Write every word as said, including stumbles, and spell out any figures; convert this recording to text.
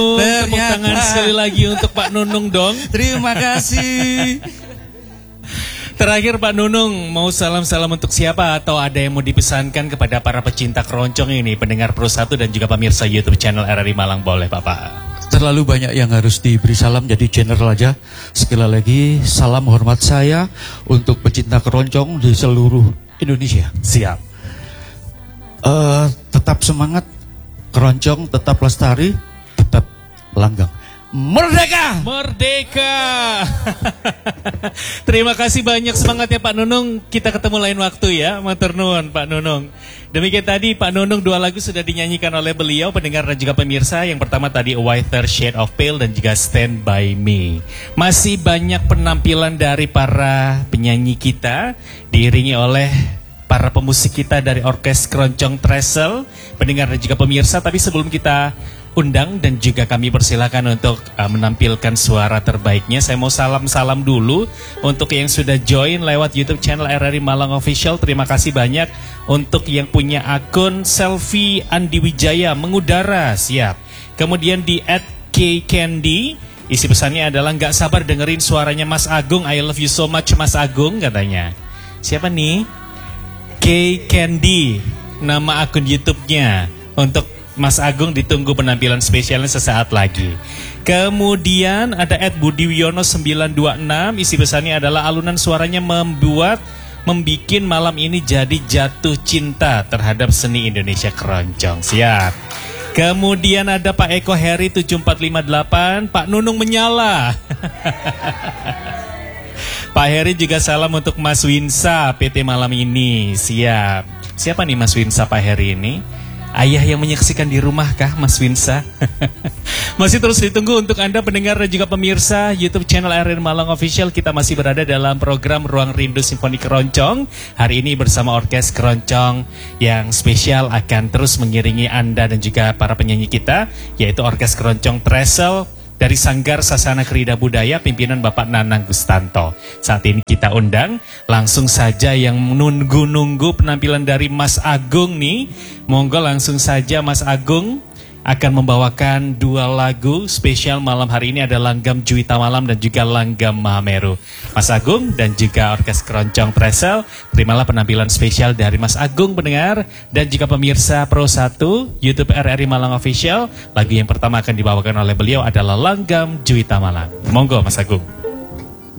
Tepuk tangan sekali lagi untuk Pak Nunung dong. Terima kasih. Terakhir Pak Nunung, mau salam-salam untuk siapa atau ada yang mau dipesankan kepada para pecinta keroncong ini, pendengar Pro satu dan juga pemirsa YouTube channel R R I Malang, boleh Bapak? Terlalu banyak yang harus diberi salam, jadi general aja. Sekali lagi salam hormat saya untuk pecinta keroncong di seluruh Indonesia. Siap. Uh, tetap semangat, keroncong tetap lestari, tetap langgang. Merdeka! Merdeka! Terima kasih banyak semangatnya Pak Nunung. Kita ketemu lain waktu ya, matur nuwun Pak Nunung. Demikian tadi Pak Nunung, dua lagu sudah dinyanyikan oleh beliau, pendengar dan juga pemirsa. Yang pertama tadi A Whiter Shade of Pale dan juga Stand By Me. Masih banyak penampilan dari para penyanyi kita, diiringi oleh para pemusik kita dari Orkes Keroncong Tresel, pendengar dan juga pemirsa. Tapi sebelum kita undang dan juga kami persilakan untuk uh, menampilkan suara terbaiknya, saya mau salam-salam dulu untuk yang sudah join lewat YouTube channel R R I Malang Official. Terima kasih banyak untuk yang punya akun Selfie Andi Wijaya mengudara, siap. Kemudian di at K Candy, isi pesannya adalah nggak sabar dengerin suaranya Mas Agung. I love you so much Mas Agung, katanya. Siapa nih? K Candy, nama akun YouTube-nya. Untuk Mas Agung ditunggu penampilan spesialnya sesaat lagi. Kemudian ada at Budi Wiono sembilan dua enam, isi pesannya adalah alunan suaranya membuat membikin malam ini jadi jatuh cinta terhadap seni Indonesia keroncong. Siap. Kemudian ada Pak Eko Heri tujuh empat lima delapan, Pak Nunung menyala. Pak Heri juga salam untuk Mas Winsa P T malam ini. Siap. Siapa nih Mas Winsa Pak Heri ini? Ayah yang menyaksikan di rumah kah Mas Winsa? Masih terus ditunggu untuk Anda pendengar dan juga pemirsa YouTube channel R R I Malang Official. Kita masih berada dalam program Ruang Rindu Simfoni Keroncong. Hari ini bersama Orkes Keroncong yang spesial akan terus mengiringi Anda dan juga para penyanyi kita, yaitu Orkes Keroncong Tresel dari Sanggar Sasana Krida Budaya, pimpinan Bapak Nanang Gustanto. Saat ini kita undang langsung saja yang menunggu-nunggu penampilan dari Mas Agung nih. Monggo langsung saja Mas Agung akan membawakan dua lagu spesial malam hari ini, ada Langgam Juwita Malam dan juga Langgam Mahameru. Mas Agung dan juga Orkes Keroncong Tresel, terimalah penampilan spesial dari Mas Agung pendengar dan juga pemirsa Pro satu YouTube R R I Malang Official. Lagu yang pertama akan dibawakan oleh beliau adalah Langgam Juwita Malam. Monggo Mas Agung.